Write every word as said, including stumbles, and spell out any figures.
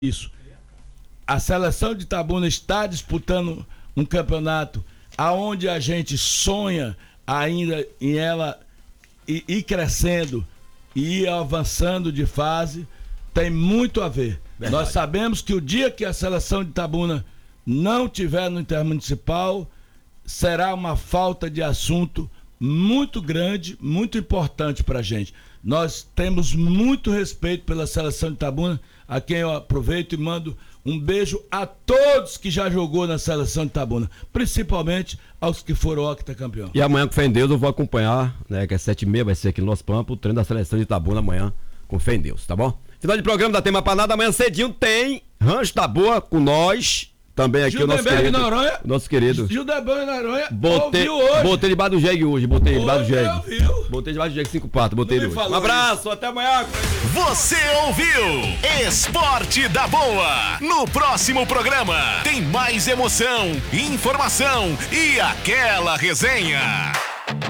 isso. A seleção de Itabuna está disputando um campeonato aonde a gente sonha ainda em ela ir, ir crescendo e ir avançando de fase. Tem muito a ver. Verdade. Nós sabemos que o dia que a seleção de Itabuna não tiver no Intermunicipal, será uma falta de assunto muito grande, muito importante pra gente. Nós temos muito respeito pela seleção de Itabuna, a quem eu aproveito e mando um beijo a todos que já jogou na seleção de Itabuna, principalmente aos que foram octacampeão. E amanhã, com fé em Deus, eu vou acompanhar, né, que é sete e meia, vai ser aqui no nosso campo, o treino da seleção de Itabuna amanhã, com fé em Deus, tá bom? Final de programa da Tema pra Nada, amanhã cedinho tem Rancho da Boa com nós. Também aqui Gildenberg o nosso querido, Noronha, nosso querido. Gildenberg Noronha, botei, ouviu hoje. Botei debaixo do jegue hoje, botei debaixo do jegue. Ouviu. Botei debaixo do jegue cinco patas, botei Não hoje. me Um abraço, isso. até amanhã. Você ouviu Esporte da Boa. No próximo programa tem mais emoção, informação e aquela resenha.